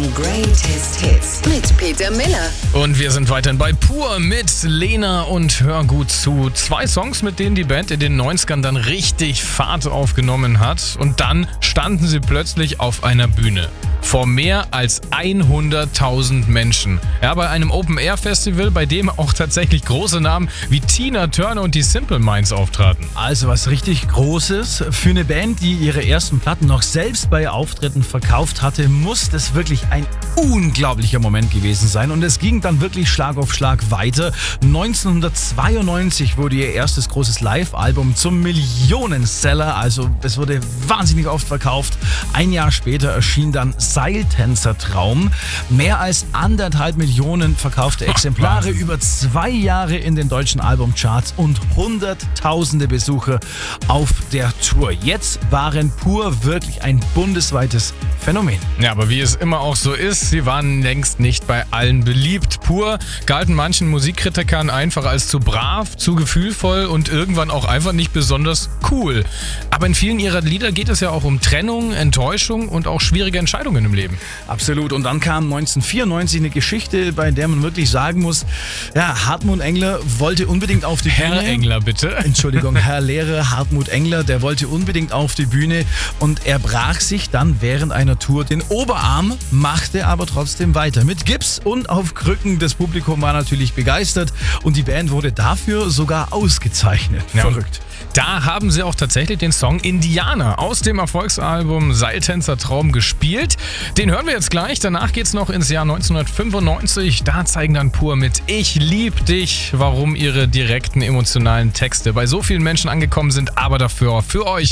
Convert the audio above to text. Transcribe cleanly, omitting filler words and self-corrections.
Greatest Hits mit Peter Miller. Und wir sind weiterhin bei Pur mit Lena und Hör gut zu. 2 Songs, mit denen die Band in den 90ern dann richtig Fahrt aufgenommen hat. Und dann standen sie plötzlich auf einer Bühne. Vor mehr als 100.000 Menschen. Ja, bei einem Open-Air-Festival, bei dem auch tatsächlich große Namen wie Tina Turner und die Simple Minds auftraten. Also was richtig Großes. Für eine Band, die ihre ersten Platten noch selbst bei Auftritten verkauft hatte, muss das wirklich ein unglaublicher Moment gewesen sein. Und es ging dann wirklich Schlag auf Schlag weiter. 1992 wurde ihr erstes großes Live-Album zum Millionenseller. Also es wurde wahnsinnig oft verkauft. Ein Jahr später erschien dann Seiltänzertraum. Mehr als 1,5 Millionen verkaufte Exemplare, über 2 Jahre in den deutschen Albumcharts und hunderttausende Besucher auf der Tour. Jetzt waren Pur wirklich ein bundesweites Phänomen. Ja, aber wie es immer auch so ist, sie waren längst nicht bei allen beliebt. Pur galten manchen Musikkritikern einfach als zu brav, zu gefühlvoll und irgendwann auch einfach nicht besonders cool. Aber in vielen ihrer Lieder geht es ja auch um Trennung, Enttäuschung und auch schwierige Entscheidungen im Leben. Absolut. Und dann kam 1994 eine Geschichte, bei der man wirklich sagen muss, ja, Hartmut Engler wollte unbedingt auf die Bühne. Herr Engler, bitte. Entschuldigung, Herr Lehrer Hartmut Engler, der wollte unbedingt auf die Bühne und er brach sich dann während einer Tour den Oberarm, machte aber trotzdem weiter mit Gips und auf Krücken. Das Publikum war natürlich begeistert und die Band wurde dafür sogar ausgezeichnet. Ja, verrückt. Da haben sie auch tatsächlich den Song Indianer aus dem Erfolgsalbum Seiltänzertraum gespielt. Den hören wir jetzt gleich. Danach geht's noch ins Jahr 1995. Da zeigen dann Pur mit Ich lieb dich, warum ihre direkten emotionalen Texte bei so vielen Menschen angekommen sind, aber dafür für euch